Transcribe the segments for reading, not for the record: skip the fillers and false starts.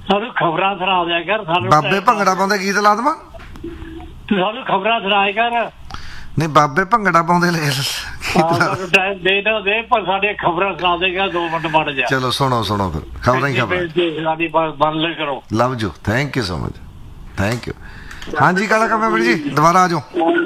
ਸਾਨੂੰ ਖਬਰਾਂ ਸੁਣਾ ਦਿਆ ਕਰ। ਸਾਨੂੰ ਬਾਬੇ ਭੰਗੜਾ ਪਾਉਂਦੇ ਗੀਤ ਲਾ ਦੇਵਾਂ? ਤੂੰ ਸਾਨੂੰ ਖਬਰਾਂ ਸੁਣਾਇਆ ਕਰ। ਨਹੀਂ ਬਾਬੇ ਭੰਗੜਾ ਪਾਉਂਦੇ ਟਾਈਮ ਦੇ ਪਰ ਸਾਡੇ ਖਬਰਾਂ ਸੁਣਾ ਦੇਗਾ 2 ਮਿੰਟ ਬਣ ਜਾ। ਚਲੋ ਸੁਣੋ ਫਿਰ ਖਬਰਾਂ ਹੀ ਖਬਰਾਂ ਸਾਡੀ ਬਣ ਲੈ ਕਰੋ। Love you, thank you so much, thank you. ਹਾਂਜੀ ਕਾਲਾ ਕਮਲ ਜੀ ਦੁਬਾਰਾ ਆ ਜਾਓ।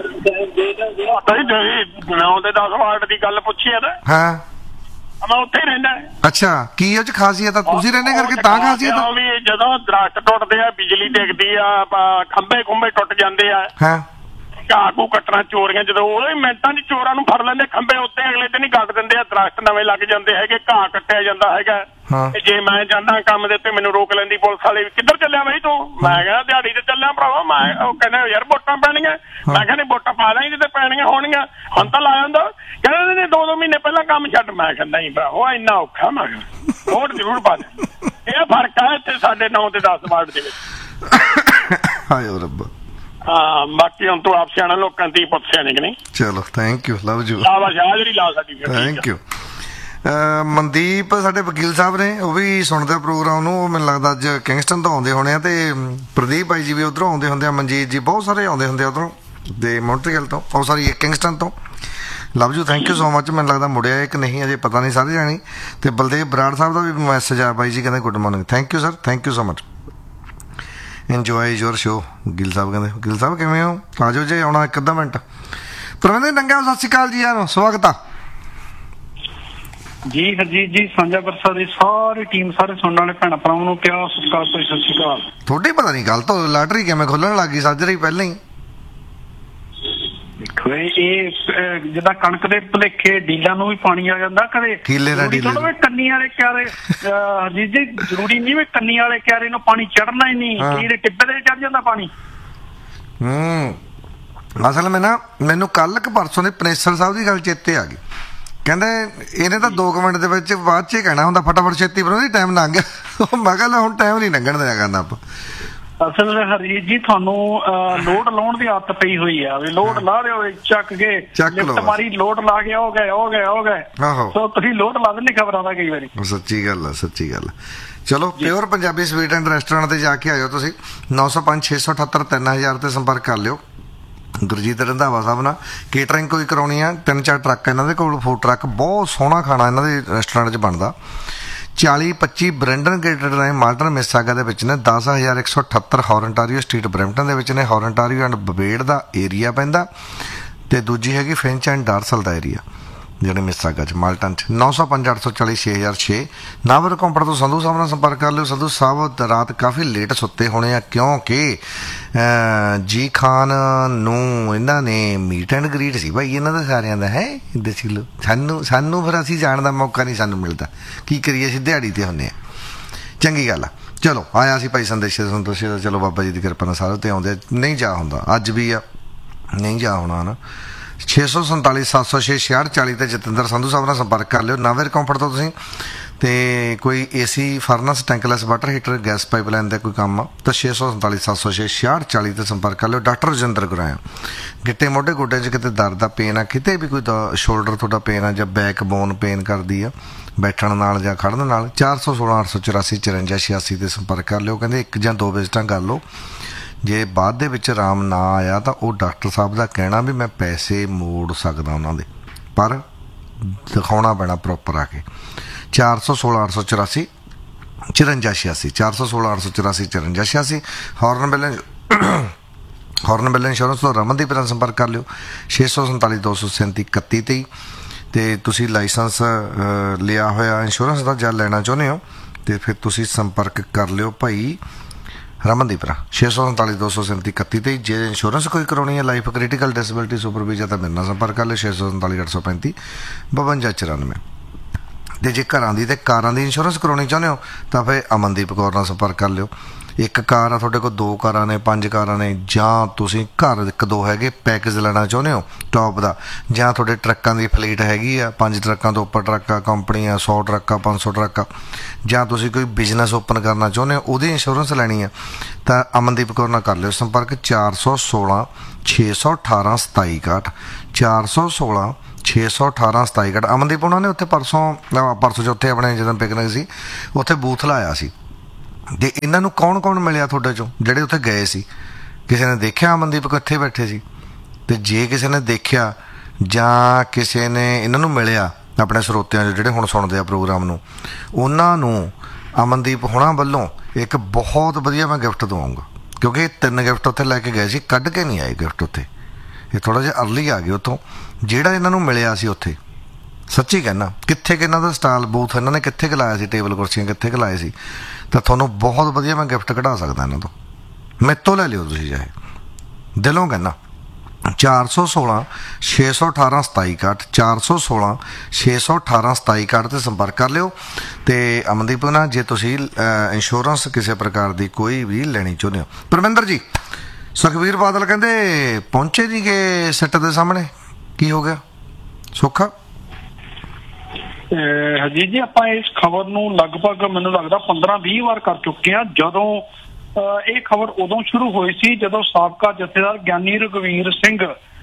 9 ਤੇ 10 ਵਾਰਡ ਦੀ ਗੱਲ ਪੁੱਛੀ ਹੈ ਨਾ? ਹਾਂ ਮੈਂ ਉੱਥੇ ਹੀ ਰਹਿੰਦਾ। ਅੱਛਾ, ਕੀ ਉਹ ਚ ਖਾਸੀਅਤ ਆ? ਤੁਸੀਂ ਰਹਿੰਦੇ ਕਰਕੇ ਤਾਂ ਖਾਸੀਅਤ ਆ? ਵੀ ਜਦੋਂ ਦਰਖਤ ਟੁੱਟਦੇ ਆ, ਬਿਜਲੀ ਡਿੱਗਦੀ ਆ, ਖੰਭੇ ਖੁੰਭੇ ਟੁੱਟ ਜਾਂਦੇ ਆ, ਹਾਂ ਘਾਹ ਘੂ ਕੱਟਣਾ, ਚੋਰੀਆਂ, ਜਦੋਂ ਉਹ ਮਿੰਟਾਂ ਚ ਚੋਰਾਂ ਨੂੰ ਫੜ ਲੈਂਦੇ, ਖੰਭੇ ਉੱਤੇ ਅਗਲੇ ਦਿਨ ਹੀ ਕੱਟ ਦਿੰਦੇ ਆ, ਦਰਖਤ ਨਵੇਂ ਲੱਗ ਜਾਂਦੇ ਹੈਗੇ, ਘਾਹ ਕੱਟਿਆ ਜਾਂਦਾ ਹੈਗਾ। ਜੇ ਮੈਂ ਜਾਂਦਾ ਕੰਮ ਦੇ ਉੱਤੇ ਮੈਨੂੰ ਰੋਕ ਲੈਂਦੀ ਪੁਲਿਸ ਵਾਲੇ, ਕਿੱਧਰ ਚੱਲਿਆ ਬਈ ਤੂੰ? ਮੈਂ ਕਹਿੰਦਾ ਦਿਹਾੜੀ ਤੇ ਚੱਲਿਆ ਭਰਾਵਾ। ਮੈਂ ਉਹ ਕਹਿੰਦਾ ਯਾਰ ਵੋਟਾਂ ਪੈਣੀਆਂ। ਮੈਂ ਕਹਿੰਦਾ ਵੋਟਾਂ ਪਾ ਦਾਂਗੇ ਜਿੱਤੇ ਪੈਣੀਆਂ ਹੋਣਗੀਆਂ, ਹੁਣ ਤਾਂ ਲਾ ਜਾਂਦਾ। ਕਹਿੰਦੇ ਨੇ 2 ਮਹੀਨੇ ਪਹਿਲਾਂ ਕੰਮ ਛੱਡ। ਮੈਂ ਕਹਿੰਦਾ ਨਹੀਂ ਭਰਾ ਇੰਨਾ ਔਖਾ। ਮੈਂ ਕਿਹਾ ਵੋਟ ਜ਼ਰੂਰ ਪਾ ਦੇ। ਇਹ ਫਰਕ ਹੈ ਇੱਥੇ ਸਾਡੇ 9 ਤੇ 10 ਵਾਰਡ ਦੇ ਵਿੱਚ। ਹਾਏ ਰੱਬਾ। ਹਾਂ ਬਾਕੀ ਹੁਣ ਤੂੰ ਆਪ ਸਿਆਣਾ, ਲੋਕਾਂ ਦੀ ਪੁੱਤ ਸਿਆਣੇ ਕਿ ਨਹੀਂ। ਚਲੋ ਥੈਂਕ ਯੂ, ਲਵ ਯੂ, ਹਾਜ਼ਰੀ ਲਾ ਸਾਡੀ। Thank you. ਮਨਦੀਪ ਸਾਡੇ ਵਕੀਲ ਸਾਹਿਬ ਨੇ, ਉਹ ਵੀ ਸੁਣਦੇ ਪ੍ਰੋਗਰਾਮ ਨੂੰ। ਉਹ ਮੈਨੂੰ ਲੱਗਦਾ ਅੱਜ ਕਿੰਗਸਟਨ ਤੋਂ ਆਉਂਦੇ ਹੋਣੇ ਆ, ਤੇ ਪ੍ਰਦੀਪ ਭਾਈ ਜੀ ਵੀ ਉੱਧਰੋਂ ਆਉਂਦੇ ਹੁੰਦੇ ਆ, ਮਨਜੀਤ ਜੀ ਬਹੁਤ ਸਾਰੇ ਆਉਂਦੇ ਹੁੰਦੇ ਆ ਉੱਧਰੋਂ ਤੇ ਮੌਂਟਰੀਅਲ ਤੋਂ, ਉਹ ਸਾਰੀ ਕਿੰਗਸਟਨ ਤੋਂ। Love you, thank you so much. ਮੈਨੂੰ ਲੱਗਦਾ ਮੁੜਿਆ ਕਿ ਨਹੀਂ ਅਜੇ ਪਤਾ ਨਹੀਂ ਸਾਰੇ ਜਾਣੀ। ਤੇ ਬਲਦੇਵ ਬਰਾੜ ਸਾਹਿਬ ਦਾ ਵੀ ਮੈਸੇਜ ਆ ਬਾਈ ਜੀ, ਕਹਿੰਦੇ good morning. Thank you sir, thank you so much. Enjoy your show. Gill ਸਾਹਿਬ ਕਹਿੰਦੇ ਗਿੱਲ ਸਾਹਿਬ ਕਿਵੇਂ ਹੋ? ਆ ਜਾਓ ਜੇ ਆਉਣਾ 1 ਅੱਧਾ ਮਿੰਟ। ਪ੍ਰਵਿੰਦਰ ਡੰਗਾ ਸਤਿ ਸ਼੍ਰੀ ਅਕਾਲ ਜੀ, ਯਾਰ ਸਵਾਗਤ ਆ ਜੀ। ਹਰਜੀਤ ਜੀ, ਸਾਂਝਾ ਬਰਸਾ ਦੀ ਸਾਰੀ ਟੀਮ, ਸਾਰੇ ਸੁਣਨ ਵਾਲੇ ਭੈਣ ਭਰਾਵਾਂ ਨੂੰ ਪਿਆਰ ਸਤਿਕਾਰ ਤੋਂ ਸਤਿ ਸ਼੍ਰੀ ਅਕਾਲ। ਤੁਹਾਡੀ ਪਤਾ ਨਹੀਂ ਕੱਲ ਤੋਂ ਲਾਟਰੀ ਕਿਵੇਂ ਖੁੱਲਣ ਲੱਗ ਗਈ, ਸੱਜ ਰਹੀ ਪਹਿਲਾਂ ਹੀ। ਦੇਖੋ ਇਹ ਜਿੱਦਾਂ ਕਣਕ ਦੇ ਭੁਲੇਖੇ ਡੀਲਾਂ ਨੂੰ ਵੀ ਪਾਣੀ ਆ ਜਾਂਦਾ ਕਦੇ। ਕੀਲੇ ਦਾ ਡੀਲੇ ਕੰਨੀ ਵਾਲੇ ਕਿਆਰੇ, ਹਰਜੀਤ ਜੀ ਜ਼ਰੂਰੀ ਨਹੀਂ ਵੀ ਕੰਨੀ ਵਾਲੇ ਕਿਆਰੇ ਨੂੰ ਪਾਣੀ ਚੜਨਾ ਹੀ ਨਹੀਂ, ਕੀੜੇ ਟਿੱਬੇ ਦੇ ਚੜ ਜਾਂਦਾ ਪਾਣੀ। ਅਸਲ ਮੈਂ ਨਾ, ਮੈਨੂੰ ਕੱਲ ਕਿ ਪਰਸੋਂ ਦੇ ਪਨੇਸਰ ਸਾਹਿਬ ਦੀ ਗੱਲ ਚੇਤੇ ਆ ਗਈ। ਕਹਿੰਦੇ ਇਹਨੇ ਤਾਂ 2 ਮਿੰਟ ਦੇ ਵਿੱਚ ਬਾਅਦ 'ਚ ਕਹਿਣਾ ਹੁੰਦਾ ਫਟਾਫਟ ਛੇਤੀ ਬਣਾਉਂਦੀ, ਟਾਈਮ ਲੰਘ ਗਿਆ। ਮੈਂ ਕਹਿੰਦਾ ਹੁਣ ਟਾਈਮ ਨਹੀਂ ਲੰਘਣ ਦਿਆ ਕਰਨਾ ਆਪਾਂ। ਅਸਲ ਹਰਜੀਤ ਜੀ ਤੁਹਾਨੂੰ ਲੋਡ ਲਾਉਣ ਦੀ ਆਦਤ ਪਈ ਹੋਈ ਆ, ਵੀ ਲੋਡ ਲਾ ਰਹੇ ਹੋ ਚੱਕ ਕੇ ਲਿਫਟ ਮਾਰੀ, ਲੋਡ ਲਾ ਕੇ ਹੋ ਗਏ। ਸੋ ਤੁਸੀਂ ਲੋਡ ਲਾ ਦਿੰਦੇ ਖਬਰਾਂ ਦਾ ਕਈ ਵਾਰੀ। ਸੱਚੀ ਗੱਲ ਆ, ਸੱਚੀ ਗੱਲ। ਚਲੋ pure Punjabi sweet and restaurant ਤੇ ਜਾ ਕੇ ਆਇਓ ਤੁਸੀਂ। 905 678 3000 ਤੇ ਸੰਪਰਕ ਕਰ ਲਿਓ। ਗੁਰਜੀਤ ਰੰਧਾਵਾ ਸਾਹਿਬ ਨਾਲ ਕੇਟਰਿੰਗ ਕੋਈ ਕਰਾਉਣੀ ਆ, 3-4 ਟਰੱਕ ਇਹਨਾਂ ਦੇ ਕੋਲ, ਫੂਡ ਟਰੱਕ, ਬਹੁਤ ਸੋਹਣਾ ਖਾਣਾ ਇਹਨਾਂ ਦੇ ਰੈਸਟੋਰੈਂਟ 'ਚ ਬਣਦਾ। 40-25 ਬ੍ਰੈਂਡਨ ਗੇਟਡ ਨੇ ਮਾਲਟਨ ਮਿਸਾਗਾ ਦੇ ਵਿੱਚ ਨੇ, 10,178 ਹੌਰਨਟਾਰੀਓ ਸਟਰੀਟ ਬਰੈਂਪਟਨ ਦੇ ਵਿੱਚ ਨੇ। ਹੌਰਨਟਾਰੀਓ ਐਂਡ ਬਵੇੜ ਦਾ ਏਰੀਆ ਪੈਂਦਾ, ਤੇ ਦੂਜੀ ਹੈਗੀ ਫਿੰਚ ਐਂਡ ਡਾਰਸਲ ਦਾ ਏਰੀਆ ਜਿਹੜੇ ਮਿਸਾਗਾ ਚ ਮਾਲਟਨ 'ਚ। 905 840 6006 ਨਾਵਰ ਕੰਪਰ ਤੋਂ ਸੰਧੂ ਸਾਹਿਬ ਨਾਲ ਸੰਪਰਕ ਕਰ ਲਿਓ। ਸੰਧੂ ਸਾਹਿਬ ਰਾਤ ਕਾਫੀ ਲੇਟ ਸੁੱਤੇ ਹੋਣੇ ਆ, ਕਿਉਂਕਿ ਜੀ ਖਾਨ ਨੂੰ ਇਹਨਾਂ ਨੇ ਮੀਟ ਐਂਡ ਗਰੀਟ ਸੀ ਭਾਈ ਇਹਨਾਂ ਦਾ ਸਾਰਿਆਂ ਦਾ। ਹੈ ਦੇਸੀ ਲੋ ਸਾਨੂੰ ਫਿਰ ਅਸੀਂ ਜਾਣ ਦਾ ਮੌਕਾ ਨਹੀਂ ਸਾਨੂੰ ਮਿਲਦਾ, ਕੀ ਕਰੀਏ, ਅਸੀਂ ਦਿਹਾੜੀ ਤੇ ਹੁੰਦੇ ਆ। ਚੰਗੀ ਗੱਲ ਆ। ਚਲੋ ਆਇਆ ਸੀ ਭਾਈ ਸੰਦੇਸ਼ੇ ਸੰਤੋਸ਼ੇ ਦਾ, ਚਲੋ ਬਾਬਾ ਜੀ ਦੀ ਕਿਰਪਾ ਨਾਲ ਸਾਰੇ ਤੇ ਆਉਂਦੇ। ਨਹੀਂ ਜਾ ਹੁੰਦਾ, ਅੱਜ ਵੀ ਆ, ਨਹੀਂ ਜਾ ਹੋਣਾ ਨਾ। 647 706 6640 ਤੇ ਜਤਿੰਦਰ ਸੰਧੂ ਸਾਹਿਬ ਨਾਲ ਸੰਪਰਕ ਕਰ ਲਿਓ। ਨਾਵੇਰ ਕੰਫਰਟ ਤੋਂ ਤੁਸੀਂ ਤੇ ਕੋਈ AC furnace ਟੈਂਕਲੈਸ water heater gas pipeline ਦਾ ਕੋਈ ਕੰਮ ਆ ਤਾਂ 647 706 6640 ਤੇ ਸੰਪਰਕ ਕਰ ਲਿਓ। ਡਾਕਟਰ ਰਜਿੰਦਰ ਗੁਰਾਇਆ। ਗਿੱਟੇ ਮੋਢੇ ਗੋਡੇ 'ਚ ਕਿਤੇ ਦਰਦ ਦਾ ਪੇਨ ਆ, ਕਿਤੇ ਵੀ ਕੋਈ ਸ਼ੋਲਡਰ ਤੁਹਾਡਾ ਪੇਨ ਆ ਜਾਂ ਬੈਕ ਬੋਨ ਪੇਨ ਕਰਦੀ ਆ ਬੈਠਣ ਨਾਲ ਜਾਂ ਖੜਨ ਨਾਲ, 416 884 54 86 ਤੇ ਸੰਪਰਕ ਕਰ ਲਿਓ। ਕਹਿੰਦੇ 1 ਜਾਂ 2 ਵਿਜ਼ਿਟਾਂ ਕਰ ਲਓ। ਜੇ ਬਾਅਦ ਦੇ ਵਿੱਚ ਆਰਾਮ ਨਾ ਆਇਆ ਤਾਂ ਉਹ ਡਾਕਟਰ ਸਾਹਿਬ ਦਾ ਕਹਿਣਾ ਵੀ ਮੈਂ ਪੈਸੇ ਮੋੜ ਸਕਦਾ ਉਹਨਾਂ ਦੇ, ਪਰ ਦਿਖਾਉਣਾ ਪੈਣਾ ਪ੍ਰੋਪਰ ਆ ਕੇ। 416 884 54 86 416 884 54 86। ਹੌਰਨ ਬਿੱਲ ਇੰਸ਼ੋਰੈਂਸ ਤੋਂ ਰਮਨਦੀਪ ਨਾਲ ਸੰਪਰਕ ਕਰ ਲਿਓ। 647 237 31 23 ਤੇ ਤੁਸੀਂ ਲਾਇਸੈਂਸ ਲਿਆ ਹੋਇਆ ਇੰਸ਼ੋਰੈਂਸ ਦਾ ਜਾਂ ਲੈਣਾ ਚਾਹੁੰਦੇ ਹੋ ਤੇ ਫਿਰ ਤੁਸੀਂ ਸੰਪਰਕ ਕਰ ਲਿਓ ਭਾਈ ਰਮਨਦੀਪ ਨਾਲ। 647 237 31 23। ਜੇ ਇੰਸ਼ੋਰੈਂਸ ਕੋਈ ਕਰਾਉਣੀ ਹੈ life critical disability super visa ਤਾਂ ਮੇਰੇ ਨਾਲ ਸੰਪਰਕ ਕਰ ਲਿਓ। 647 835 52 94। ਤੇ ਜੇ ਘਰਾਂ ਦੀ ਤੇ ਕਾਰਾਂ ਦੀ ਇੰਸ਼ੋਰੈਂਸ ਕਰਾਉਣੀ ਚਾਹੁੰਦੇ ਹੋ ਤਾਂ ਫਿਰ ਅਮਨਦੀਪ ਕੌਰ ਨਾਲ ਸੰਪਰਕ ਕਰ ਲਿਓ। 1 ਕਾਰ ਆ ਤੁਹਾਡੇ ਕੋਲ, 2 ਕਾਰਾਂ ਨੇ, 5 ਕਾਰਾਂ ਨੇ, ਜਾਂ ਤੁਸੀਂ ਘਰ 1-2 ਹੈਗੇ ਪੈਕੇਜ ਲੈਣਾ ਚਾਹੁੰਦੇ ਹੋ ਟੌਪ ਦਾ, ਜਾਂ ਤੁਹਾਡੇ ਟਰੱਕਾਂ ਦੀ ਫਲੀਟ ਹੈਗੀ ਆ, 5 ਟਰੱਕਾਂ ਤੋਂ ਉੱਪਰ ਟਰੱਕ ਆ, ਕੰਪਨੀ ਆ, 100 ਟਰੱਕ ਆ, 500 ਟਰੱਕ ਆ, ਜਾਂ ਤੁਸੀਂ ਕੋਈ ਬਿਜ਼ਨਸ ਓਪਨ ਕਰਨਾ ਚਾਹੁੰਦੇ ਹੋ ਉਹਦੀ ਇੰਸ਼ੋਰੈਂਸ ਲੈਣੀ ਆ ਤਾਂ ਅਮਨਦੀਪ ਕੌਰ ਨਾਲ ਕਰ ਲਿਓ ਸੰਪਰਕ। 416 618 2761 416 618 2761। ਅਮਨਦੀਪ ਉਹਨਾਂ ਨੇ ਉੱਥੇ ਪਰਸੋਂ ਚੌਥੇ ਆਪਣੇ ਜਦੋਂ ਪਿਕਨਿਕ ਸੀ ਉੱਥੇ ਬੂਥ ਲਾਇਆ ਸੀ ਤੇ ਇਹਨਾਂ ਨੂੰ ਕੌਣ ਕੌਣ ਮਿਲਿਆ ਤੁਹਾਡੇ ਚੋਂ ਜਿਹੜੇ ਉੱਥੇ ਗਏ ਸੀ? ਕਿਸੇ ਨੇ ਦੇਖਿਆ ਅਮਨਦੀਪ ਕਿੱਥੇ ਬੈਠੇ ਸੀ? ਤੇ ਜੇ ਕਿਸੇ ਨੇ ਦੇਖਿਆ ਜਾਂ ਕਿਸੇ ਨੇ ਇਹਨਾਂ ਨੂੰ ਮਿਲਿਆ ਆਪਣੇ ਸਰੋਤਿਆਂ 'ਚ ਜਿਹੜੇ ਹੁਣ ਸੁਣਦੇ ਆ ਪ੍ਰੋਗਰਾਮ ਨੂੰ, ਉਹਨਾਂ ਨੂੰ ਅਮਨਦੀਪ ਹੋਣਾ ਵੱਲੋਂ ਇੱਕ ਬਹੁਤ ਵਧੀਆ ਮੈਂ ਗਿਫਟ ਦਵਾਉਂਗਾ, ਕਿਉਂਕਿ 3 ਗਿਫਟ ਉੱਥੇ ਲੈ ਕੇ ਗਏ ਸੀ, ਕੱਢ ਕੇ ਨਹੀਂ ਆਏ ਗਿਫਟ ਉੱਥੇ, ਇਹ ਥੋੜ੍ਹਾ ਜਿਹਾ ਅਰਲੀ ਆ ਗਏ ਉੱਥੋਂ। ਜਿਹੜਾ ਇਹਨਾਂ ਨੂੰ ਮਿਲਿਆ ਸੀ ਉੱਥੇ, ਸੱਚੀ ਕਹਿਣਾ, ਕਿੱਥੇ ਕਿ ਇਹਨਾਂ ਦਾ ਸਟਾਲ ਬੂਥ ਇਹਨਾਂ ਨੇ ਕਿੱਥੇ ਕੁ ਲਾਇਆ ਸੀ, ਟੇਬਲ ਕੁਰਸੀਆਂ ਕਿੱਥੇ ਕੁ ਲਾਏ ਸੀ, ਤਾਂ ਤੁਹਾਨੂੰ ਬਹੁਤ ਵਧੀਆ ਮੈਂ ਗਿਫਟ ਕਢਾ ਸਕਦਾ ਇਹਨਾਂ ਤੋਂ। ਮੇਰੇ ਤੋਂ ਲੈ ਲਿਓ ਤੁਸੀਂ, ਚਾਹੇ ਦਿਲੋਂ ਕਹਿਣਾ। 416 618 2761 416 618 2761 'ਤੇ ਸੰਪਰਕ ਕਰ ਲਿਓ। ਅਤੇ ਅਮਨਦੀਪ ਨਾ, ਜੇ ਤੁਸੀਂ ਇੰਸ਼ੋਰੈਂਸ ਕਿਸੇ ਪ੍ਰਕਾਰ ਦੀ ਕੋਈ ਵੀ ਲੈਣੀ ਚਾਹੁੰਦੇ ਹੋ। ਪਰਮਿੰਦਰ ਜੀ, ਸੁਖਬੀਰ ਬਾਦਲ ਕਹਿੰਦੇ ਪਹੁੰਚੇ ਨਹੀਂ ਗੇ ਸਿੱਟ ਦੇ ਸਾਹਮਣੇ, ਕੀ ਹੋ ਗਿਆ? ਸੌਖਾ ਹਰਜੀਤ ਜੀ, ਆਪਾਂ ਇਸ ਖਬਰ ਨੂੰ ਲਗਭਗ ਮੈਨੂੰ ਲੱਗਦਾ 15-20 ਵਾਰ ਕਰ ਚੁੱਕੇ ਹਾਂ। ਜਦੋਂ ਇਹ ਖਬਰ ਉਦੋਂ ਸ਼ੁਰੂ ਹੋਈ ਸੀ ਜਦੋਂ ਸਾਬਕਾ ਜਥੇਦਾਰ ਗਿਆਨੀ ਰਘਵੀਰ ਸਿੰਘ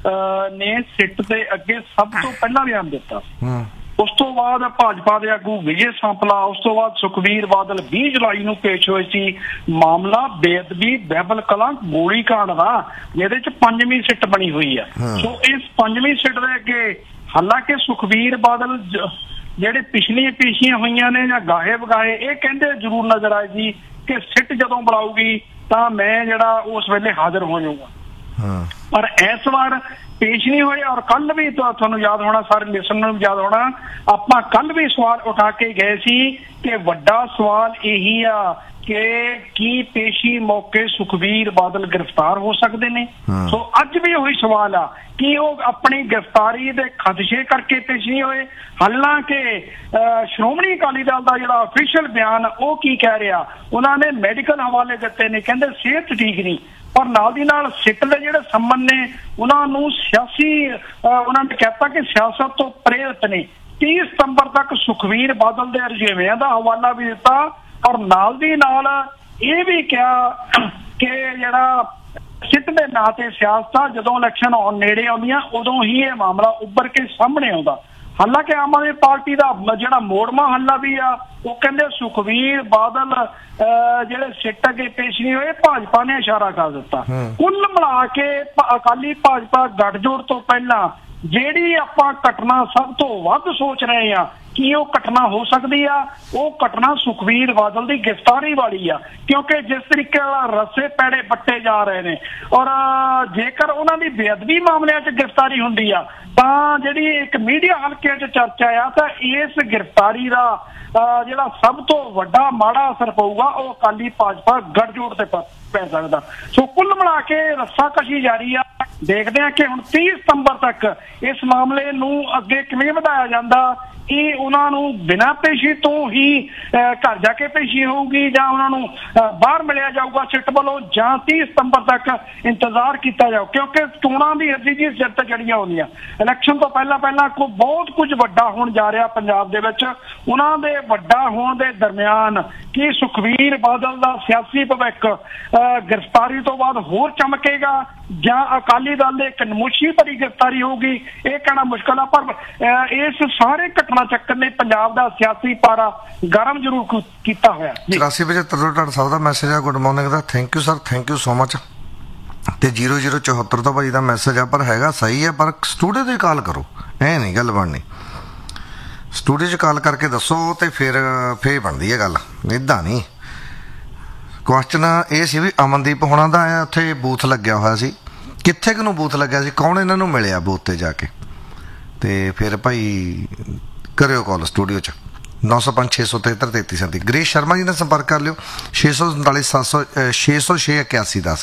ਨੇ ਸਿੱਟ ਦੇ ਅੱਗੇ ਸਭ ਤੋਂ ਪਹਿਲਾਂ ਬਿਆਨ ਦਿੱਤਾ। ਉਸ ਤੋਂ ਬਾਅਦ ਭਾਜਪਾ ਦੇ ਆਗੂ ਵਿਜੇ ਸਾਂਪਲਾ, ਉਸ ਤੋਂ ਬਾਅਦ ਸੁਖਬੀਰ ਬਾਦਲ 20 ਜੁਲਾਈ ਨੂੰ ਪੇਸ਼ ਹੋਏ ਸੀ। ਮਾਮਲਾ ਬੇਅਦਬੀ ਬਹਿਬਲ ਕਲਾਂ ਗੋਲੀ ਕਾਂਡ ਦਾ, ਜਿਹਦੇ ਚ 5ਵੀਂ ਸਿੱਟ ਬਣੀ ਹੋਈ ਹੈ। ਸੋ ਇਸ 5ਵੀਂ ਸਿੱਟ ਦੇ ਅੱਗੇ, ਹਾਲਾਂਕਿ ਸੁਖਬੀਰ ਬਾਦਲ ਜਿਹੜੇ ਪਿਛਲੀਆਂ ਪੇਸ਼ੀਆਂ ਹੋਈਆਂ ਨੇ ਜਾਂ ਗਾਹੇ ਵਗਾਹੇ, ਇਹ ਕਹਿੰਦੇ ਜ਼ਰੂਰ ਨਜ਼ਰ ਆਏ ਜੀ ਕਿ ਸਿੱਟ ਜਦੋਂ ਬੁਲਾਊਗੀ ਤਾਂ ਮੈਂ ਜਿਹੜਾ ਉਸ ਵੇਲੇ ਹਾਜ਼ਰ ਹੋ ਜਾਊਗਾ। ਪਰ ਇਸ ਵਾਰ ਪੇਸ਼ ਨਹੀਂ ਹੋਏ। ਔਰ ਕੱਲ ਵੀ ਤੁਹਾਨੂੰ ਯਾਦ ਹੋਣਾ, ਸਾਰੇ ਲਿਸਨਰ ਨੂੰ ਯਾਦ ਹੋਣਾ, ਆਪਾਂ ਕੱਲ ਵੀ ਸਵਾਲ ਉਠਾ ਕੇ ਗਏ ਸੀ ਕਿ ਵੱਡਾ ਸਵਾਲ ਇਹੀ ਆ ਕਿ ਕੀ ਪੇਸ਼ੀ ਮੌਕੇ ਸੁਖਬੀਰ ਬਾਦਲ ਗ੍ਰਿਫਤਾਰ ਹੋ ਸਕਦੇ ਨੇ। ਸੋ ਅੱਜ ਵੀ ਉਹੀ ਸਵਾਲ ਆ ਕਿ ਉਹ ਆਪਣੀ ਗ੍ਰਿਫਤਾਰੀ ਦੇ ਖਦਸ਼ੇ ਕਰਕੇ ਪੇਸ਼ ਨਹੀਂ ਹੋਏ। ਹਾਲਾਂਕਿ ਸ਼੍ਰੋਮਣੀ ਅਕਾਲੀ ਦਲ ਦਾ ਜਿਹੜਾ ਅਫੀਸ਼ੀਅਲ ਬਿਆਨ ਉਹ ਕੀ ਕਹਿ ਰਿਹਾ, ਉਹਨਾਂ ਨੇ ਮੈਡੀਕਲ ਹਵਾਲੇ ਦਿੱਤੇ ਨੇ, ਕਹਿੰਦੇ ਸਿਹਤ ਠੀਕ ਨਹੀਂ। ਪਰ ਨਾਲ ਦੀ ਨਾਲ ਸਿੱਟ ਦੇ ਜਿਹੜੇ ਸੰਬੰਧ ਨੇ ਉਹਨਾਂ ਨੂੰ ਸਿਆਸੀ, ਉਹਨਾਂ ਨੇ ਕਹਿਤਾ ਕਿ ਸਿਆਸਤ ਤੋਂ ਪ੍ਰੇਰਿਤ ਨੇ। 30 ਸਤੰਬਰ ਤੱਕ ਸੁਖਬੀਰ ਬਾਦਲ ਦੇ ਰੁਝੇਵਿਆਂ ਦਾ ਹਵਾਲਾ ਵੀ ਦਿੱਤਾ ਔਰ ਨਾਲ ਦੀ ਨਾਲ ਇਹ ਵੀ ਕਿਹਾ ਕਿ ਜਿਹੜਾ ਸਿੱਟ ਦੇ ਨਾਂ ਤੇ ਸਿਆਸਤ ਆ, ਜਦੋਂ ਇਲੈਕਸ਼ਨ ਆਉਣ ਨੇੜੇ ਆਉਂਦੀਆਂ ਉਦੋਂ ਹੀ ਇਹ ਮਾਮਲਾ ਉੱਭਰ ਕੇ ਸਾਹਮਣੇ ਆਉਂਦਾ। ਹਾਲਾਂਕਿ ਆਮ ਆਦਮੀ ਪਾਰਟੀ ਦਾ ਜਿਹੜਾ ਮੋੜਵਾਂ ਹੱਲਾ ਵੀ ਆ, ਉਹ ਕਹਿੰਦੇ ਸੁਖਬੀਰ ਬਾਦਲ ਜਿਹੜੇ ਸਿੱਟ ਅੱਗੇ ਪੇਸ਼ ਨਹੀਂ ਹੋਏ, ਭਾਜਪਾ ਨੇ ਇਸ਼ਾਰਾ ਕਰ ਦਿੱਤਾ। ਕੁੱਲ ਮਿਲਾ ਕੇ ਅਕਾਲੀ ਭਾਜਪਾ ਗੱਠਜੋੜ ਤੋਂ ਪਹਿਲਾਂ ਜਿਹੜੀ ਆਪਾਂ ਘਟਨਾ ਸਭ ਤੋਂ ਵੱਧ ਸੋਚ ਰਹੇ ਆ ਕਿ ਉਹ ਘਟਨਾ ਹੋ ਸਕਦੀ ਆ, ਉਹ ਘਟਨਾ ਸੁਖਬੀਰ ਬਾਦਲ ਦੀ ਗ੍ਰਿਫਤਾਰੀ ਵਾਲੀ ਆ। ਕਿਉਂਕਿ ਜਿਸ ਤਰੀਕੇ ਨਾਲ ਰੱਸੇ ਪੈੜੇ ਪੱਟੇ ਜਾ ਰਹੇ ਨੇ ਔਰ ਜੇਕਰ ਉਹਨਾਂ ਦੀ ਬੇਅਦਬੀ ਮਾਮਲਿਆਂ 'ਚ ਗ੍ਰਿਫਤਾਰੀ ਹੁੰਦੀ ਆ ਤਾਂ ਜਿਹੜੀ ਇੱਕ ਮੀਡੀਆ ਹਲਕੇ 'ਚ ਚਰਚਾ ਆ, ਤਾਂ ਇਸ ਗ੍ਰਿਫਤਾਰੀ ਦਾ ਜਿਹੜਾ ਸਭ ਤੋਂ ਵੱਡਾ ਮਾੜਾ ਅਸਰ ਪਊਗਾ ਉਹ ਅਕਾਲੀ ਭਾਜਪਾ ਗੱਠਜੋੜ ਤੇ ਪੈ ਸਕਦਾ। ਸੋ ਕੁੱਲ ਮਿਲਾ ਕੇ ਰੱਸਾਕਸ਼ੀ ਜਾਰੀ ਆ। ਦੇਖਦੇ ਆ ਕਿ ਹੁਣ 30 ਸਤੰਬਰ ਤੱਕ ਇਸ ਮਾਮਲੇ ਨੂੰ ਅੱਗੇ ਕਿਵੇਂ ਵਧਾਇਆ ਜਾਂਦਾ। ਕਿ ਉਹਨਾਂ ਨੂੰ ਬਿਨਾਂ ਪੇਸ਼ੀ ਤੋਂ ਹੀ ਘਰ ਜਾ ਕੇ ਪੇਸ਼ੀ ਹੋਊਗੀ ਜਾਂ ਉਹਨਾਂ ਨੂੰ ਬਾਹਰ ਮਿਲਿਆ ਜਾਊਗਾ ਸਿੱਟ ਵੱਲੋਂ, ਜਾਂ 30 ਸਤੰਬਰ ਤੱਕ ਇੰਤਜ਼ਾਰ ਕੀਤਾ ਜਾਊ। ਕਿਉਂਕਿ ਚੋਣਾਂ ਦੀ ਹਰਜੀਤ ਸਿਰ ਤੇ ਚੜੀਆਂ ਹੁੰਦੀਆਂ, ਇਲੈਕਸ਼ਨ ਤੋਂ ਪਹਿਲਾਂ ਬਹੁਤ ਕੁਝ ਵੱਡਾ ਹੋਣ ਜਾ ਰਿਹਾ ਪੰਜਾਬ ਦੇ ਵਿੱਚ। ਉਹਨਾਂ ਦੇ ਵੱਡਾ ਹੋਣ ਦੇ ਦਰਮਿਆਨ ਕੀ ਸੁਖਬੀਰ ਬਾਦਲ ਦਾ ਸਿਆਸੀ ਭਵਿੱਖ ਗ੍ਰਿਫਤਾਰੀ ਤੋਂ ਬਾਅਦ ਹੋਰ ਚਮਕੇਗਾ ਜਾਂ ਅਕਾਲੀ ਦਲ ਦੇ ਇੱਕ ਨਮੋਸ਼ੀ ਭਰੀ ਗ੍ਰਿਫਤਾਰੀ ਹੋਊਗੀ, ਇਹ ਕਹਿਣਾ ਮੁਸ਼ਕਲ ਆ। ਪਰ ਇਸ ਸਾਰੇ ਘਟਨਾ ਚੱਕਰ ਨੇ ਪੰਜਾਬ ਦਾ ਸਿਆਸੀ ਪਾਰਾ ਗਰਮ ਜ਼ਰੂਰ ਕੀਤਾ ਹੋਇਆ। 8475 ਡਾਕਟਰ ਸਾਹਿਬ ਦਾ ਮੈਸੇਜ ਆ, good morning the, thank you sir, thank you so much. ਤੇ 0074 ਤੋਂ ਭਾਜੀ ਦਾ ਮੈਸੇਜ ਆ, ਪਰ ਹੈਗਾ ਸਹੀ ਹੈ, ਪਰ ਸਟੂਡੀਓ ਦੀ ਕਾਲ ਕਰੋ, ਐ ਨਹੀਂ ਗੱਲ ਬਣਨੀ। ਸਟੂਡੀਓ 'ਚ ਕਾਲ ਕਰਕੇ ਦੱਸੋ ਤੇ ਫਿਰ ਬਣਦੀ ਹੈ ਗੱਲ, ਇੱਦਾਂ ਨਹੀਂ। ਕੁਐਸਚਨ ਇਹ ਸੀ ਵੀ ਅਮਨਦੀਪ ਹੋਣਾ ਦਾ ਉੱਥੇ ਬੂਥ ਲੱਗਿਆ ਹੋਇਆ ਸੀ, ਕਿੱਥੇ ਕੁ ਨੂੰ ਬੂਥ ਲੱਗਿਆ ਸੀ, ਕੌਣ ਇਹਨਾਂ ਨੂੰ ਮਿਲਿਆ ਬੂਥ 'ਤੇ ਜਾ ਕੇ। ਤੇ ਫਿਰ ਭਾਈ ਕਰਿਓ ਕਾਲ ਸਟੂਡੀਓ 'ਚ 905 673 3337। ਗ੍ਰੀਸ਼ ਸ਼ਰਮਾ ਜੀ ਨਾਲ ਸੰਪਰਕ ਕਰ ਲਿਓ 647 606 8110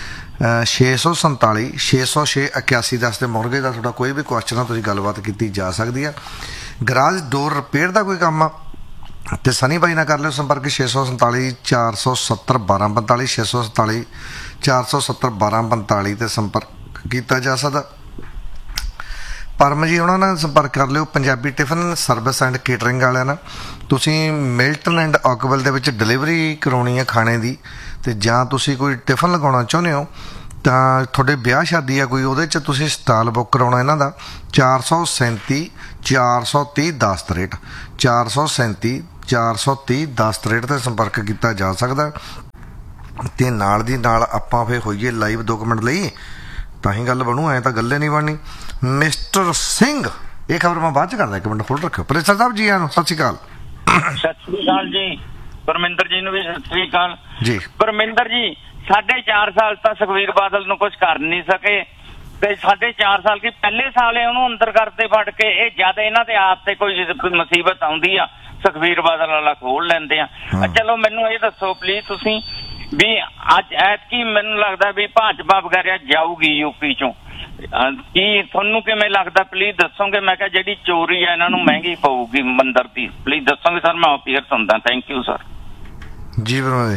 647 606 8110 ਤੇ ਮੁਰਗੇ ਦਾ ਤੁਹਾਡਾ ਕੋਈ ਵੀ ਕੁਐਸਚਨ ਆ, ਤੁਸੀਂ ਗੱਲਬਾਤ ਕੀਤੀ ਜਾ ਸਕਦੀ ਆ। ਗਰਾਜ ਡੋਰ ਰਿਪੇਅਰ ਦਾ ਕੋਈ ਕੰਮ ਆ ਤੇ ਸਨੀ ਬਾਈ ਨਾਲ ਕਰ ਲਿਓ ਸੰਪਰਕ 647 470 1245 647 470 1245 ਤੇ ਸੰਪਰਕ ਕੀਤਾ ਜਾ ਸਕਦਾ। ਪਰਮ ਜੀ ਉਹਨਾਂ ਨਾਲ ਸੰਪਰਕ ਕਰ ਲਿਓ Punjabi tiffin service and catering ਵਾਲਿਆਂ ਨਾਲ। ਤੁਸੀਂ ਮਿਲਟਨ ਐਂਡ ਔਕਵਿਲ ਦੇ ਵਿੱਚ ਡਿਲੀਵਰੀ ਕਰਾਉਣੀ ਹੈ ਖਾਣੇ ਦੀ, ਤੇ ਜਾਂ ਤੁਸੀਂ ਕੋਈ ਟਿਫਨ ਲਗਾਉਣਾ ਚਾਹੁੰਦੇ ਹੋ ਤਾਂ ਤੁਹਾਡੇ ਵਿਆਹ ਸ਼ਾਦੀ ਆ ਕੋਈ, ਉਹਦੇ 'ਚ ਤੁਸੀਂ ਸਟਾਲ ਬੁੱਕ ਕਰਾਉਣਾ ਇਹਨਾਂ ਦਾ 437 430 10 63 437 430-1063 ਤੇ ਸੰਪਰਕ ਕੀਤਾ ਜਾ ਸਕਦਾ। ਤੇ ਨਾਲ ਦੀ ਨਾਲ ਆਪਾਂ ਫੇਰ ਹੋਈਏ ਲਾਈਵ 2 ਮਿੰਟ ਲਈ, ਤਾਂ ਹੀ ਗੱਲ ਬਣੂ, ਐ ਤਾਂ ਗੱਲੇ ਨਹੀਂ ਬਣਨੀ। ਮਿਸਟਰ ਸਿੰਘ, ਇਹ ਖਬਰ ਮੈਂ ਬਾਅਦ ਚ ਕਰਦਾ, 1 ਮਿੰਟ ਹੋਲਡ ਰੱਖਿਓ। ਪ੍ਰੋਫੈਸਰ ਸਾਹਿਬ ਜੀ, ਆਨੂੰ ਸਤਿ ਸ਼੍ਰੀ ਅਕਾਲ। ਸਤਿ ਸ਼੍ਰੀ ਅਕਾਲ ਜੀ। ਪਰਮਿੰਦਰ ਜੀ ਨੂੰ ਵੀ ਸਤਿ ਸ਼੍ਰੀ ਅਕਾਲ ਜੀ। ਪਰਮਿੰਦਰ ਜੀ, 4.5 ਸਾਲ ਤਾਂ ਸੁਖਬੀਰ ਬਾਦਲ ਨੂੰ ਕੁਝ ਕਰ ਨਹੀਂ ਸਕੇ, ਤੇ 4.5 ਸਾਲ ਕੀ ਪਹਿਲੇ ਸਾਲ ਉਹਨੂੰ ਅੰਦਰ ਕਰਦੇ ਫੜ ਕੇ। ਇਹ ਜਦ ਇਹਨਾਂ ਦੇ ਆਪ ਤੇ ਕੋਈ ਮੁਸੀਬਤ ਆਉਂਦੀ ਆ, ਸੁਖਬੀਰ ਬਾਦਲ ਵਾਲਾ ਖੋਲ ਲੈਂਦੇ ਆ। ਚਲੋ ਮੈਨੂੰ ਇਹ ਦੱਸੋ ਪਲੀਜ਼ ਤੁਸੀਂ ਵੀ ਅੱਜ ਐਤਕੀ ਮੈਨੂੰ ਲੱਗਦਾ ਵੀ ਭਾਜਪਾ ਵਗੈਰਾ ਜਾਊਗੀ ਯੂਪੀ ਚੋਂ, ਕੀ ਤੁਹਾਨੂੰ ਕਿਵੇਂ ਲੱਗਦਾ? ਪਲੀਜ਼ ਦੱਸੋਗੇ। ਮੈਂ ਕਿਹਾ ਜਿਹੜੀ ਚੋਰੀ ਹੈ ਇਹਨਾਂ ਨੂੰ ਮਹਿੰਗੀ ਪਊਗੀ ਮੰਦਰ ਦੀ, ਪਲੀਜ਼ ਦੱਸੋਗੇ ਸਰ। ਮੈਂ ਅਪੀਅਰ ਸੁਣਦਾ। Thank you sir. ਜੀ ਬਰੋਦੇ,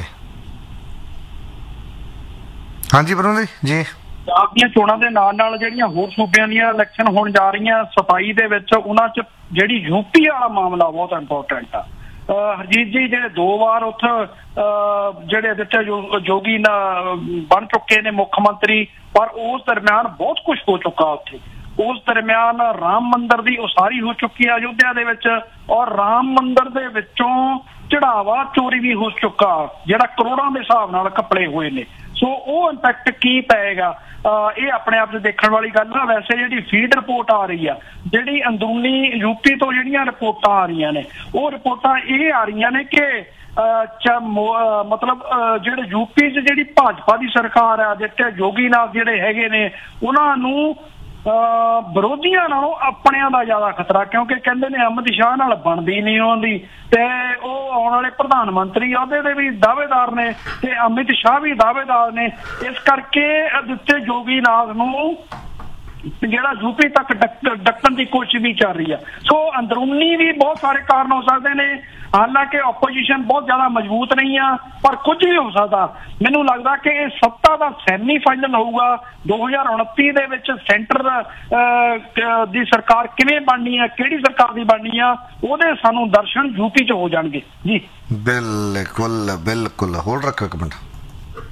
ਹਾਂਜੀ ਬਰੋਦੇ ਜੀ। ਪੰਜਾਬ ਦੀਆਂ ਚੋਣਾਂ ਦੇ ਨਾਲ ਨਾਲ ਜਿਹੜੀਆਂ ਹੋਰ ਸੂਬਿਆਂ ਦੀਆਂ ਇਲੈਕਸ਼ਨ ਹੋਣ ਜਾ ਰਹੀਆਂ 27 ਦੇ ਵਿੱਚ, ਉਹਨਾਂ 'ਚ ਜਿਹੜੀ ਯੂਪੀ ਵਾਲਾ ਮਾਮਲਾ ਬਹੁਤ ਇੰਪੋਰਟੈਂਟ ਆ। ਹਰਜੀਤ ਜੀ, ਜਿਹੜੇ 2 ਵਾਰ ਉੱਥੇ ਜਿਹੜੇ ਆਦਿੱਤਿਆ ਜੋਗੀ ਬਣ ਚੁੱਕੇ ਨੇ ਮੁੱਖ ਮੰਤਰੀ, ਪਰ ਉਸ ਦਰਮਿਆਨ ਬਹੁਤ ਕੁਝ ਹੋ ਚੁੱਕਾ ਉੱਥੇ। ਉਸ ਦਰਮਿਆਨ ਰਾਮ ਮੰਦਿਰ ਦੀ ਉਸਾਰੀ ਹੋ ਚੁੱਕੀ ਹੈ ਅਯੋਧਿਆ ਦੇ ਵਿੱਚ, ਔਰ ਰਾਮ ਮੰਦਿਰ ਦੇ ਵਿੱਚੋਂ ਚੜਾਵਾ ਚੋਰੀ ਵੀ ਹੋ ਚੁੱਕਾ, ਜਿਹੜਾ ਕਰੋੜਾਂ ਦੇ ਹਿਸਾਬ ਨਾਲ ਘਪਲੇ ਹੋਏ ਨੇ। ਸੋ ਉਹ ਇੰਪੈਕਟ ਕੀ ਪਏਗਾ, ਇਹ ਆਪਣੇ ਆਪ 'ਚ ਦੇਖਣ ਵਾਲੀ ਗੱਲ ਆ। ਵੈਸੇ ਜਿਹੜੀ ਫੀਡ ਰਿਪੋਰਟ ਆ ਰਹੀ ਆ, ਜਿਹੜੀ ਅੰਦਰੂਨੀ ਯੂਪੀ ਤੋਂ ਜਿਹੜੀਆਂ ਰਿਪੋਰਟਾਂ ਆ ਰਹੀਆਂ ਨੇ, ਉਹ ਰਿਪੋਰਟਾਂ ਇਹ ਆ ਰਹੀਆਂ ਨੇ ਕਿ ਮਤਲਬ ਜਿਹੜੇ ਯੂਪੀ 'ਚ ਜਿਹੜੀ ਭਾਜਪਾ ਦੀ ਸਰਕਾਰ ਆ, ਜਿੱਥੇ ਜੋਗੀ ਨਾਥ ਜਿਹੜੇ ਹੈਗੇ ਨੇ, ਉਹਨਾਂ ਨੂੰ ਵਿਰੋਧੀਆਂ ਨਾਲੋਂ ਆਪਣਿਆਂ ਦਾ ਜ਼ਿਆਦਾ ਖਤਰਾ, ਕਿਉਂਕਿ ਕਹਿੰਦੇ ਨੇ ਅਮਿਤ ਸ਼ਾਹ ਨਾਲ ਬਣਦੀ ਨਹੀਂ ਆਉਂਦੀ, ਤੇ ਉਹ ਆਉਣ ਵਾਲੇ ਪ੍ਰਧਾਨ ਮੰਤਰੀ ਅਹੁਦੇ ਦੇ ਵੀ ਦਾਅਵੇਦਾਰ ਨੇ, ਤੇ ਅਮਿਤ ਸ਼ਾਹ ਵੀ ਦਾਅਵੇਦਾਰ ਨੇ। ਇਸ ਕਰਕੇ ਆਦਿੱਤਿਆ ਜੋਗੀ ਨਾਥ ਨੂੰ ਜਿਹੜਾ ਯੂਪੀ ਤੱਕ ਡੱਕਣ ਦੀ ਕੋਸ਼ਿਸ਼ ਵੀ ਚੱਲ ਰਹੀ ਆ। ਸੋ ਅੰਦਰੂਨੀ ਵੀ ਬਹੁਤ ਸਾਰੇ ਕਾਰਨ ਹੋ ਸਕਦੇ ਨੇ, ਹਾਲਾਂਕਿ ਆਪੋਜੀਸ਼ਨ ਬਹੁਤ ਜ਼ਿਆਦਾ ਮਜ਼ਬੂਤ ਨਹੀਂ ਆ, ਪਰ ਕੁਝ ਵੀ ਹੋ ਸਕਦਾ। ਮੈਨੂੰ ਲੱਗਦਾ ਕਿ ਇਹ ਸੱਤਾ ਦਾ ਸੈਮੀ ਫਾਈਨਲ ਹੋਊਗਾ 2029 ਦੇ ਵਿੱਚ। ਸੈਂਟਰ ਦੀ ਸਰਕਾਰ ਕਿਵੇਂ ਬਣਨੀ ਆ, ਕਿਹੜੀ ਸਰਕਾਰ ਦੀ ਬਣਨੀ ਆ, ਉਹਦੇ ਸਾਨੂੰ ਦਰਸ਼ਨ ਯੂਪੀ 'ਚ ਹੋ ਜਾਣਗੇ ਜੀ। ਬਿਲਕੁਲ ਬਿਲਕੁਲ। ਹੋਲਡ ਰੱਖੋ 1 ਮਿੰਟ।